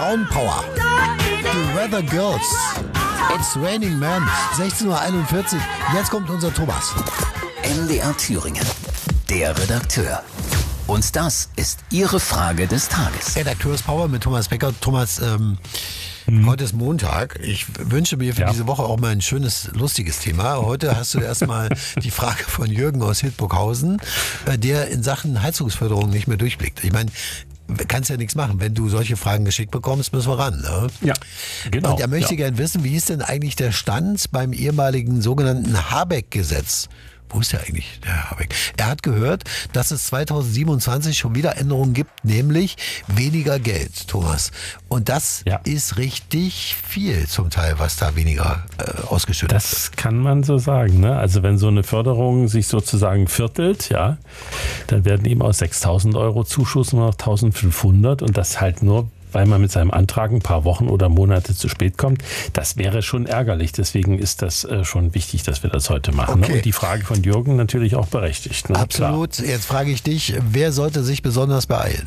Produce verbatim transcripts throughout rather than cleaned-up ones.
Frauenpower. The Weather Girls. It's Raining Men. sechzehn Uhr einundvierzig. Jetzt kommt unser Thomas. M D R Thüringen. Der Redakteur. Und das ist Ihre Frage des Tages. Redakteurspower mit Thomas Becker. Thomas, ähm, hm. heute ist Montag. Ich wünsche mir für ja. diese Woche auch mal ein schönes, lustiges Thema. Heute hast du erstmal die Frage von Jürgen aus Hildburghausen, der in Sachen Heizungsförderung nicht mehr durchblickt. Ich meine, kannst ja nichts machen. Wenn du solche Fragen geschickt bekommst, müssen wir ran. Ne? Ja, genau. Und er möchte ja. gerne wissen, wie ist denn eigentlich der Stand beim ehemaligen sogenannten Habeck-Gesetz? Wo ist der eigentlich, der Habeck? Er hat gehört, dass es zweitausendsiebenundzwanzig schon wieder Änderungen gibt, nämlich weniger Geld, Thomas. Und das ja. ist richtig viel zum Teil, was da weniger äh, ausgeschüttet wird. Das kann man so sagen. Ne? Also wenn so eine Förderung sich sozusagen viertelt, ja, dann werden eben aus sechstausend Euro Zuschuss nur noch eintausendfünfhundert und das halt nur, weil man mit seinem Antrag ein paar Wochen oder Monate zu spät kommt. Das wäre schon ärgerlich. Deswegen ist das äh, schon wichtig, dass wir das heute machen. Okay. Ne? Und die Frage von Jürgen natürlich auch berechtigt. Ne? Absolut. Klar. Jetzt frage ich dich, wer sollte sich besonders beeilen?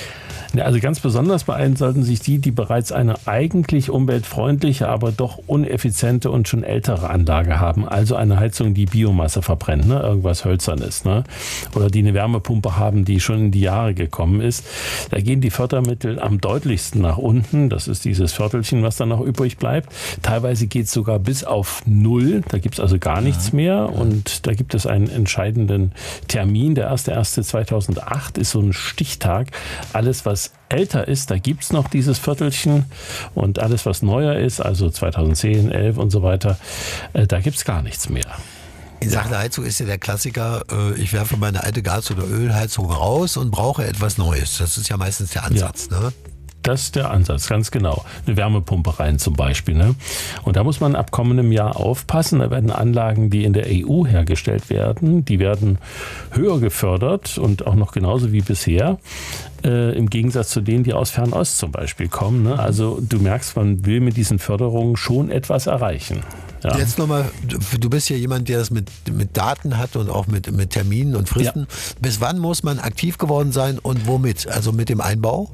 Also ganz besonders beeilen sollten sich die, die bereits eine eigentlich umweltfreundliche, aber doch uneffiziente und schon ältere Anlage haben. Also eine Heizung, die Biomasse verbrennt, ne? Irgendwas Hölzernes. Ne? Oder die eine Wärmepumpe haben, die schon in die Jahre gekommen ist. Da gehen die Fördermittel am deutlichsten nach unten. Das ist dieses Viertelchen, was dann noch übrig bleibt. Teilweise geht es sogar bis auf Null. Da gibt es also gar nichts mehr. Und da gibt es einen entscheidenden Termin. Der erster erster zweitausendacht ist so ein Stichtag. Alles, was älter ist, da gibt es noch dieses Viertelchen und alles, was neuer ist, also zweitausendzehn, elf und so weiter, äh, da gibt es gar nichts mehr. In Sachen ja. Heizung ist ja der Klassiker, äh, ich werfe meine alte Gas- oder Ölheizung raus und brauche etwas Neues. Das ist ja meistens der Ansatz, ja. ne? Das ist der Ansatz, ganz genau. Eine Wärmepumpe rein zum Beispiel. Ne? Und da muss man ab kommendem Jahr aufpassen. Da werden Anlagen, die in der E U hergestellt werden, die werden höher gefördert und auch noch genauso wie bisher. Äh, im Gegensatz zu denen, die aus Fernost zum Beispiel kommen. Ne? Also du merkst, man will mit diesen Förderungen schon etwas erreichen. Ja. Jetzt nochmal, du bist ja jemand, der das mit, mit Daten hat und auch mit, mit Terminen und Fristen. Ja. Bis wann muss man aktiv geworden sein und womit? Also mit dem Einbau?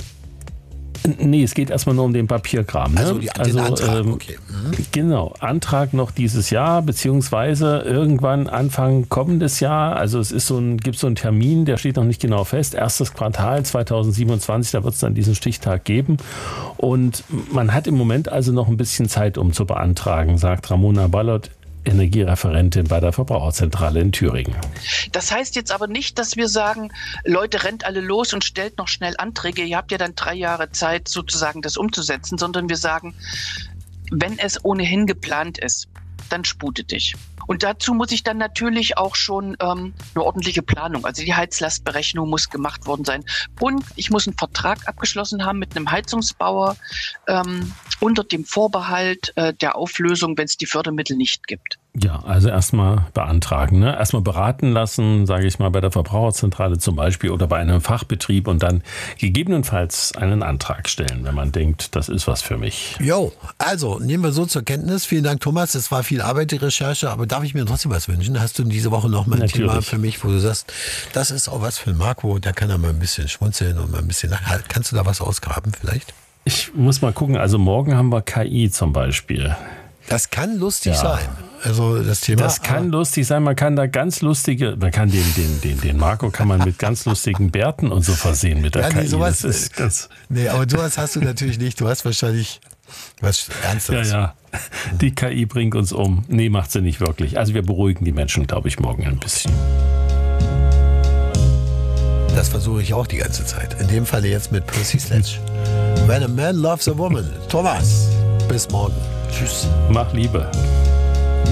Nee, es geht erstmal nur um den Papierkram. Ne? Also die, also, den Antrag, ähm, okay. Mhm. Genau, Antrag noch dieses Jahr, beziehungsweise irgendwann Anfang kommendes Jahr. Also es ist so ein, gibt so einen Termin, der steht noch nicht genau fest. Erstes Quartal zweitausendsiebenundzwanzig, da wird es dann diesen Stichtag geben. Und man hat im Moment also noch ein bisschen Zeit, um zu beantragen, sagt Ramona Ballot, Energiereferentin bei der Verbraucherzentrale in Thüringen. Das heißt jetzt aber nicht, dass wir sagen, Leute, rennt alle los und stellt noch schnell Anträge. Ihr habt ja dann drei Jahre Zeit, sozusagen das umzusetzen, sondern wir sagen, wenn es ohnehin geplant ist, dann spute dich. Und dazu muss ich dann natürlich auch schon ähm, eine ordentliche Planung, also die Heizlastberechnung muss gemacht worden sein. Und ich muss einen Vertrag abgeschlossen haben mit einem Heizungsbauer ähm, unter dem Vorbehalt äh, der Auflösung, wenn es die Fördermittel nicht gibt. Ja, also erstmal beantragen, ne? Erstmal beraten lassen, sage ich mal, bei der Verbraucherzentrale zum Beispiel oder bei einem Fachbetrieb und dann gegebenenfalls einen Antrag stellen, wenn man denkt, das ist was für mich. Jo, also nehmen wir so zur Kenntnis. Vielen Dank, Thomas. Es war viel Arbeit, die Recherche, aber darf ich mir trotzdem was wünschen? Hast du diese Woche noch mal ein Natürlich. Thema für mich, wo du sagst, das ist auch was für Marco, da kann er mal ein bisschen schmunzeln und mal ein bisschen nach. Kannst du da was ausgraben vielleicht? Ich muss mal gucken, also morgen haben wir K I zum Beispiel. Das kann lustig Ja. sein. Also das Thema. Das kann lustig sein, man kann da ganz lustige, man kann den, den, den, den Marco kann man mit ganz lustigen Bärten und so versehen mit der Ja, nee, K I. sowas- das ist ganz, Nee, aber sowas hast du natürlich nicht. Du hast wahrscheinlich was ja, Ernstes. ja, die K I bringt uns um. Nee, macht sie nicht wirklich. Also wir beruhigen die Menschen, glaube ich, morgen ein bisschen. Das versuche ich auch die ganze Zeit. In dem Falle jetzt mit Percy Sledge. When a man loves a woman. Thomas, bis morgen. Tschüss. Mach Liebe.